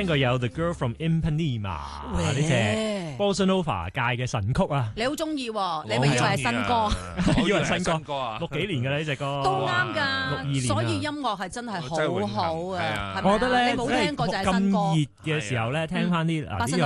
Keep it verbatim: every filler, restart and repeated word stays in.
聽過有 The Girl from Ipanema 呢隻 Bossa Nova 界嘅神曲啊！ 你好中意喎，你咪以為係新歌？ 我以為新歌歌啊， 六幾年嘅呢隻歌都啱六二年㗎， 啊所以音樂係真係好好啊！係咪啊我覺得咧， 你冇聽過就係新歌。 咁熱嘅時候咧，聽翻啲嗱呢